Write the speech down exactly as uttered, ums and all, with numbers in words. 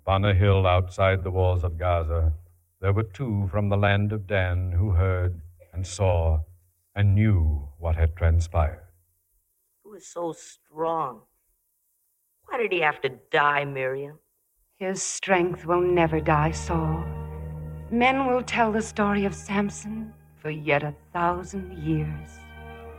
Upon a hill outside the walls of Gaza, there were two from the land of Dan who heard and saw and knew what had transpired. He was so strong. Why did he have to die, Miriam? His strength will never die, Saul. Men will tell the story of Samson for yet a thousand years.